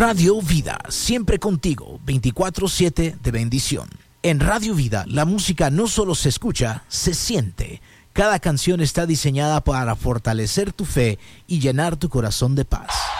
Radio Vida, siempre contigo, 24/7 de bendición. En Radio Vida, la música no solo se escucha, se siente. Cada canción está diseñada para fortalecer tu fe y llenar tu corazón de paz.